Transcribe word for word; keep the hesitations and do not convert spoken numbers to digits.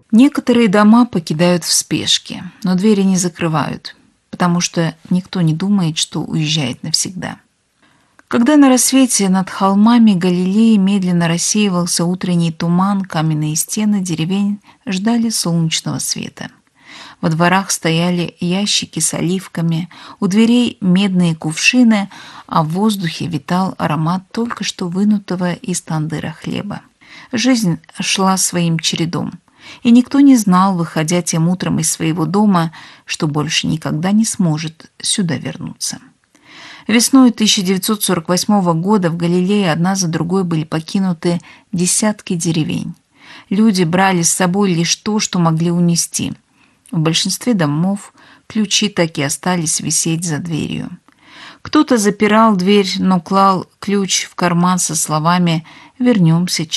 Некоторые дома покидают в спешке, но двери не закрывают, потому что никто не думает, что уезжает навсегда. Когда на рассвете над холмами Галилеи медленно рассеивался утренний туман, каменные стены деревень ждали солнечного света. Во дворах стояли ящики с оливками, у дверей медные кувшины, а в воздухе витал аромат только что вынутого из тандыра хлеба. Жизнь шла своим чередом, и никто не знал, выходя тем утром из своего дома, что больше никогда не сможет сюда вернуться. Весной тысяча девятьсот сорок восьмого года в Галилее одна за другой были покинуты десятки деревень. Люди брали с собой лишь то, что могли унести. В большинстве домов ключи так и остались висеть за дверью. Кто-то запирал дверь, но клал ключ в карман со словами «Вернемся